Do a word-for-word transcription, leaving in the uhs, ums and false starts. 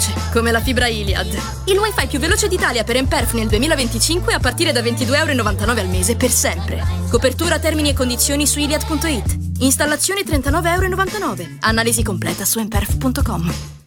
veloce, come la fibra Iliad. Il wifi più veloce d'Italia per Emperf nel duemilaventicinque a partire da ventidue euro e novantanove al mese per sempre. Copertura, termini e condizioni su iliad punto it. Installazione trentanove euro e novantanove. Analisi completa su emperf punto com.